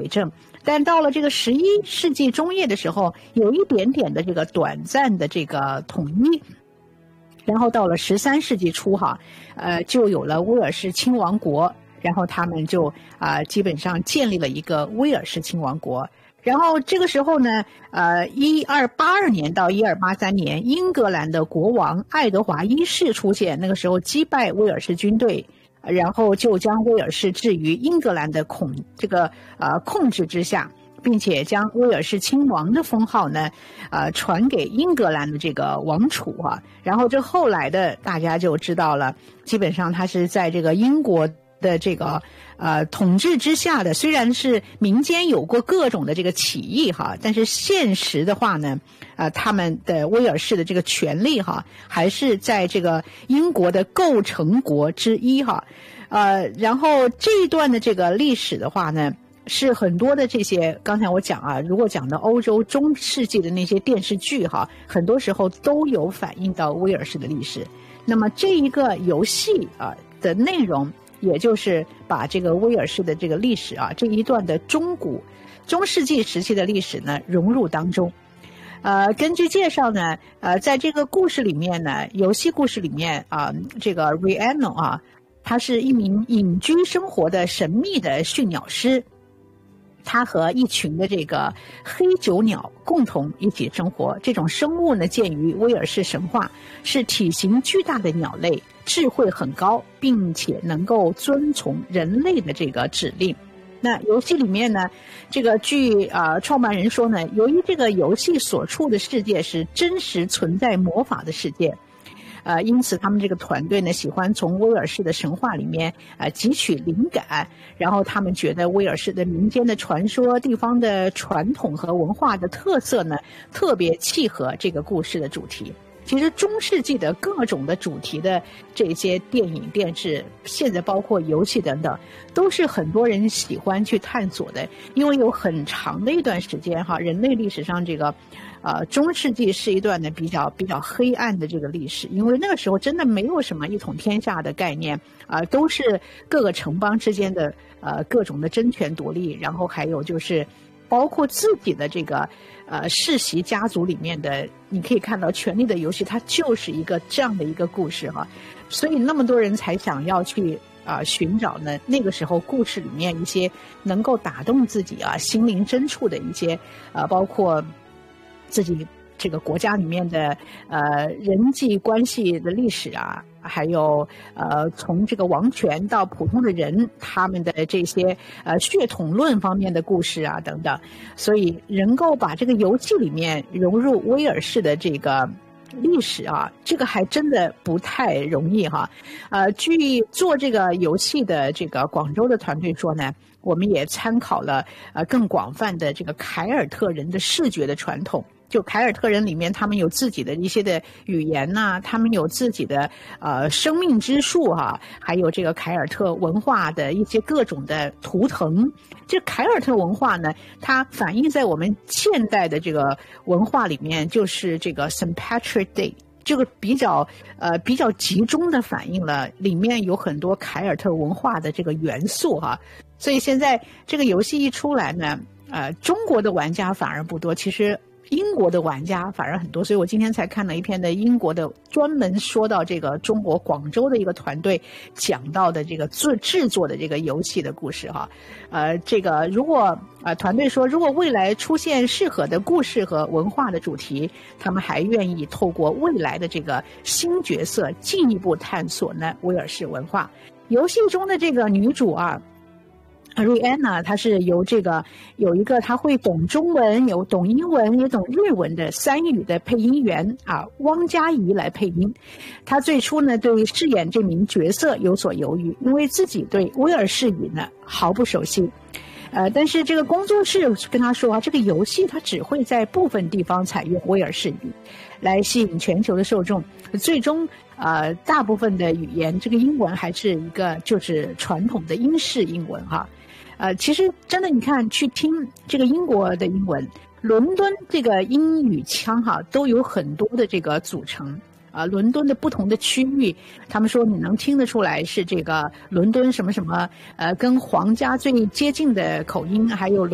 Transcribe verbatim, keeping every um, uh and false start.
为政。但到了这个十一世纪中叶的时候，有一点点的这个短暂的这个统一。然后到了十三世纪初哈，呃，就有了威尔士亲王国，然后他们就啊、呃、基本上建立了一个威尔士亲王国。然后这个时候呢，呃，一二八二年到一二八三年，英格兰的国王爱德华一世出现，那个时候击败威尔士军队，然后就将威尔士置于英格兰的控这个呃控制之下。并且将威尔士亲王的封号呢，呃，传给英格兰的这个王储啊。然后这后来的大家就知道了，基本上他是在这个英国的这个呃统治之下的。虽然是民间有过各种的这个起义哈，但是现实的话呢，呃，他们的威尔士的这个权力哈，还是在这个英国的构成国之一哈。呃，然后这一段的这个历史的话呢，是很多的这些，刚才我讲啊，如果讲的欧洲中世纪的那些电视剧哈，很多时候都有反映到威尔士的历史。那么这一个游戏啊的内容，也就是把这个威尔士的这个历史啊这一段的中古中世纪时期的历史呢融入当中。呃，根据介绍呢，呃，在这个故事里面呢，游戏故事里面啊，这个 Rhiannon 啊，他是一名隐居生活的神秘的驯鸟师。他和一群的这个黑酒鸟共同一起生活。这种生物呢，见于威尔士神话，是体型巨大的鸟类，智慧很高，并且能够遵从人类的这个指令。那游戏里面呢，这个据呃创办人说呢，由于这个游戏所处的世界是真实存在魔法的世界。呃，因此他们这个团队呢，喜欢从威尔士的神话里面呃汲取灵感，然后他们觉得威尔士的民间的传说、地方的传统和文化的特色呢，特别契合这个故事的主题。其实中世纪的各种的主题的这些电影、电视，现在包括游戏等等，都是很多人喜欢去探索的。因为有很长的一段时间哈，人类历史上这个呃中世纪是一段呢比较比较黑暗的这个历史，因为那个时候真的没有什么一统天下的概念啊、呃，都是各个城邦之间的呃各种的争权夺利，然后还有就是包括自己的这个呃世袭家族里面的，你可以看到《权力的游戏》它就是一个这样的一个故事哈，所以那么多人才想要去啊、呃、寻找呢那个时候故事里面一些能够打动自己啊心灵深处的一些呃包括自己这个国家里面的呃人际关系的历史啊，还有呃从这个王权到普通的人他们的这些呃血统论方面的故事啊等等，所以能够把这个游戏里面融入威尔士的这个历史啊，这个还真的不太容易哈。呃，据做这个游戏的这个广州的团队说呢，我们也参考了呃更广泛的这个凯尔特人的视觉的传统。就凯尔特人里面，他们有自己的一些的语言呐、啊，他们有自己的呃生命之树哈、啊，还有这个凯尔特文化的一些各种的图腾。这凯尔特文化呢，它反映在我们现代的这个文化里面，就是这个 Saint Patrick Day。这个比较呃比较集中的反映了里面有很多凯尔特文化的这个元素哈、啊，所以现在这个游戏一出来呢，呃，中国的玩家反而不多，其实英国的玩家反而很多，所以我今天才看了一篇的英国的专门说到这个中国广州的一个团队讲到的这个做制作的这个游戏的故事哈，呃，这个如果呃团队说如果未来出现适合的故事和文化的主题，他们还愿意透过未来的这个新角色进一步探索呢威尔士文化。游戏中的这个女主啊。瑞安娜，她是由这个有一个她会懂中文、有懂英文、也懂日文的三语的配音员啊，汪佳怡来配音。她最初呢对饰演这名角色有所犹豫，因为自己对威尔士语呢毫不熟悉。呃，但是这个工作室跟她说啊，这个游戏它只会在部分地方采用威尔士语，来吸引全球的受众。最终，呃，大部分的语言，这个英文还是一个就是传统的英式英文哈。呃，其实真的，你看去听这个英国的英文，伦敦这个英语腔哈，都有很多的这个组成啊、呃。伦敦的不同的区域，他们说你能听得出来是这个伦敦什么什么呃，跟皇家最接近的口音，还有。